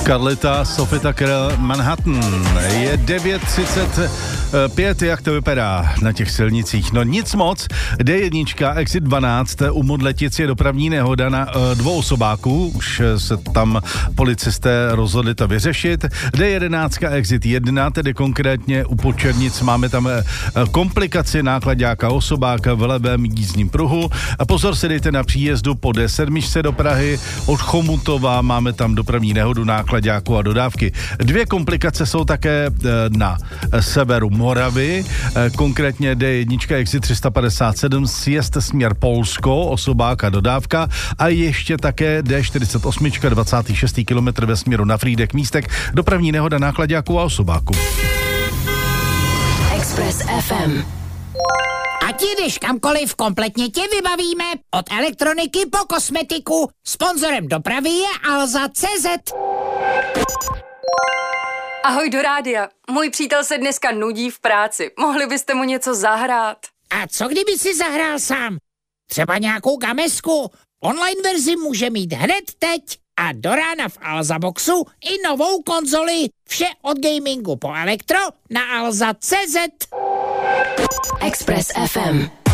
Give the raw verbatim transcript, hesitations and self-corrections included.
Carlita, Sophie Tucker, Manhattan. Je devět třicet pět, jak to vypadá na těch silnicích? No nic moc. D jedna, exit dvanáct, u Modletic je dopravní nehoda na dvou osobáků. Už se tam policisté rozhodli to vyřešit. D jedenáct, exit jedna, tedy konkrétně u Počernic máme tam komplikaci náklaďáka osobáka v levém jízdním pruhu. A pozor si dejte na příjezdu po D sedm do Prahy. Od Chomutova máme tam dopravní nehodu náklaďáku a dodávky. Dvě komplikace jsou také na severu Moravy, konkrétně D jedna, exit tři sta padesát sedm, sjezd směr Polsko, osobák a dodávka, a ještě také D čtyřicet osm, dvacátý šestý kilometr ve směru na Frýdek Místek, dopravní nehoda náklaďáku a osobáku. Express ef em. Ať jdeš kamkoliv, kompletně tě vybavíme. Od elektroniky po kosmetiku. Sponzorem dopravy je Alza tečka cé zet. Ahoj do rádia. Můj přítel se dneska nudí v práci. Mohli byste mu něco zahrát? A co kdyby si zahrál sám? Třeba nějakou gamesku. Online verzi může mít hned teď. A do rána v Alza Boxu i novou konzoli. Vše od gamingu po elektro na alza tečka cé zet. Express ef em.